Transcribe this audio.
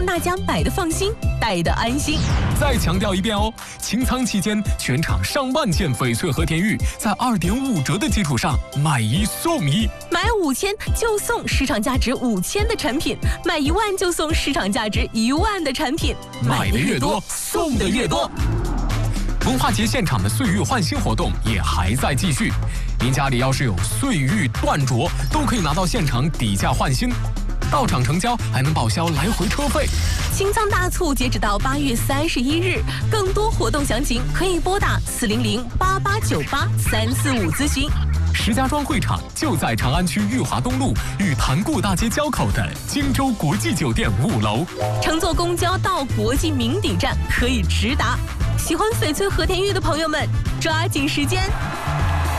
大家买的放心，戴的安心。 再强调一遍哦，清仓期间全场上万件翡翠和田玉，在2.5折的基础上买1送1， 买5000就送市场价值5000的产品，买1万就送市场价值1万的产品， 买的越多，送的越多。文化节现场的岁玉换新活动也还在继续，您家里要是有岁玉断镯，都可以拿到现场底价换新，到场成交还能报销来回车费。 清仓大促截止到8月31日，更多活动详情可以拨打400-8898-345咨询。 石家庄会场就在长安区裕华东路与潭固大街交口的荆州国际酒店5楼。 乘坐公交到国际名邸站可以直达。喜欢翡翠和田玉的朋友们，抓紧时间。